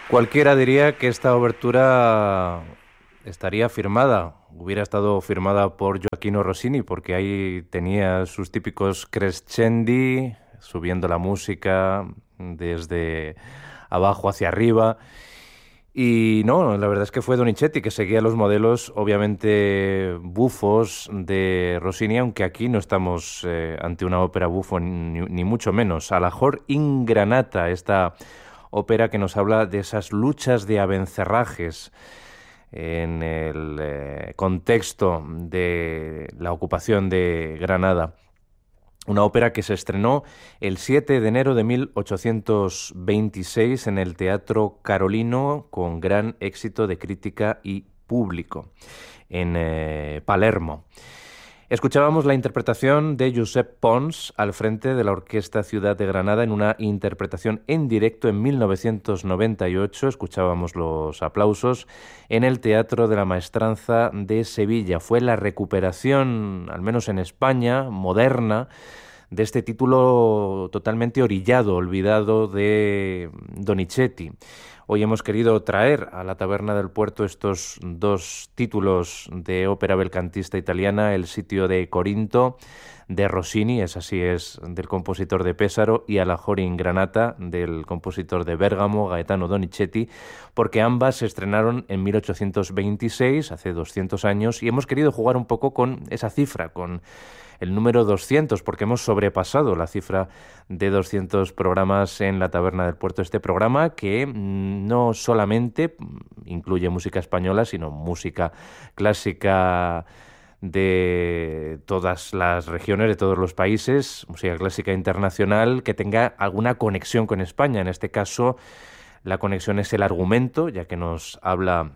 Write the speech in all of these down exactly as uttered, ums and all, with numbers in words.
Cualquiera diría que esta obertura estaría firmada, hubiera estado firmada por Gioachino Rossini, porque ahí tenía sus típicos crescendi, subiendo la música desde abajo hacia arriba. Y no, la verdad es que fue Donizetti que seguía los modelos, obviamente bufos de Rossini, aunque aquí no estamos eh, ante una ópera bufo, ni, ni mucho menos. Alajor in Granata, esta ópera que nos habla de esas luchas de Abencerrajes en el eh, contexto de la ocupación de Granada. Una ópera que se estrenó el siete de enero de mil ochocientos veintiséis en el Teatro Carolino con gran éxito de crítica y público en eh, Palermo. Escuchábamos la interpretación de Josep Pons al frente de la Orquesta Ciudad de Granada en una interpretación en directo en mil novecientos noventa y ocho. Escuchábamos los aplausos en el Teatro de la Maestranza de Sevilla. Fue la recuperación, al menos en España, moderna, de este título totalmente orillado, olvidado de Donizetti. Hoy hemos querido traer a la Taberna del Puerto estos dos títulos de ópera belcantista italiana, El sitio de Corinto, de Rossini, es así es, del compositor de Pesaro, y Alajor in Granata, del compositor de Bérgamo, Gaetano Donizetti, porque ambas se estrenaron en mil ochocientos veintiséis, hace doscientos años, y hemos querido jugar un poco con esa cifra, con el número doscientos, porque hemos sobrepasado la cifra de doscientos programas en la Taberna del Puerto. Este programa que no solamente incluye música española, sino música clásica de todas las regiones, de todos los países, música clásica internacional que tenga alguna conexión con España. En este caso, la conexión es el argumento, ya que nos habla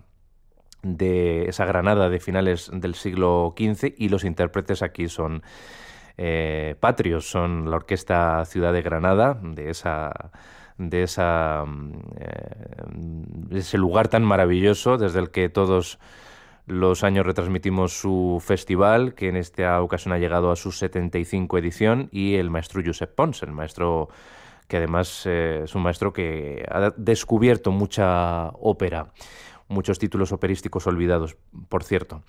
de esa Granada de finales del siglo quince, y los intérpretes aquí son eh, patrios, son la Orquesta Ciudad de Granada, de esa de esa eh, de ese lugar tan maravilloso desde el que todos los años retransmitimos su festival, que en esta ocasión ha llegado a su setenta y cinco edición, y el maestro Josep Pons, el maestro que además eh, es un maestro que ha descubierto mucha ópera, muchos títulos operísticos olvidados, por cierto.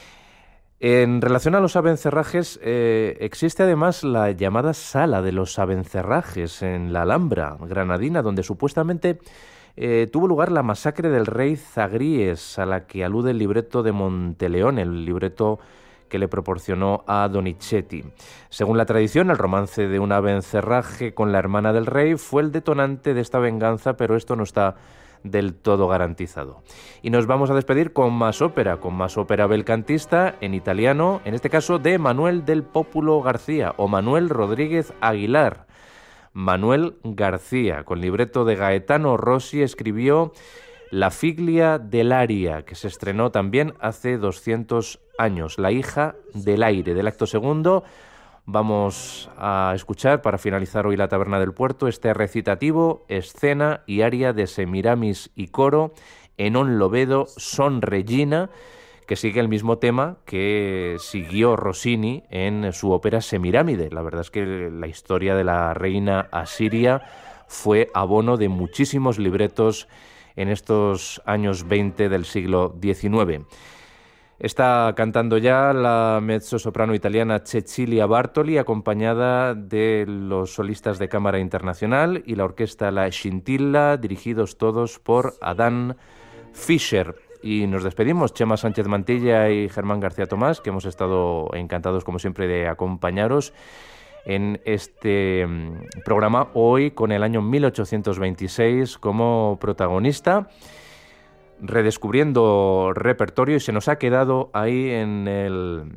En relación a los Abencerrajes, eh, existe además la llamada Sala de los Abencerrajes en la Alhambra granadina, donde supuestamente eh, tuvo lugar la masacre del rey Zagríes, a la que alude el libreto de Monteleone, el libreto que le proporcionó a Donizetti. Según la tradición, el romance de un abencerraje con la hermana del rey fue el detonante de esta venganza, pero esto no está del todo garantizado. Y nos vamos a despedir con más ópera, con más ópera belcantista en italiano, en este caso de Manuel del Pópulo García o Manuel Rodríguez Aguilar. Manuel García, con libreto de Gaetano Rossi, escribió La figlia dell'aria, que se estrenó también hace doscientos años, La hija del aire, del acto segundo. Vamos a escuchar, para finalizar hoy la Taberna del Puerto, este recitativo, escena y aria de Semiramis y coro en on lovedo son Regina, que sigue el mismo tema que siguió Rossini en su ópera Semiramide. La verdad es que la historia de la reina asiria fue abono de muchísimos libretos en estos años veinte del siglo diecinueve. Está cantando ya la mezzosoprano italiana Cecilia Bartoli, acompañada de los solistas de Cámara Internacional y la orquesta La Scintilla, dirigidos todos por Adán Fischer. Y nos despedimos, Chema Sánchez Mantilla y Germán García Tomás, que hemos estado encantados, como siempre, de acompañaros en este programa, hoy con el año mil ochocientos veintiséis como protagonista, redescubriendo repertorio, y se nos ha quedado ahí en el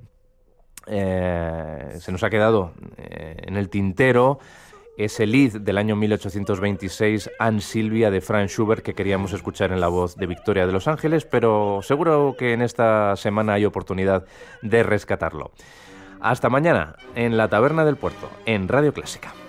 eh, se nos ha quedado eh, en el tintero ese Lied del año mil ochocientos veintiséis, Anne Silvia, de Franz Schubert, que queríamos escuchar en la voz de Victoria de Los Ángeles, pero seguro que en esta semana hay oportunidad de rescatarlo. Hasta mañana en la Taberna del Puerto, en Radio Clásica.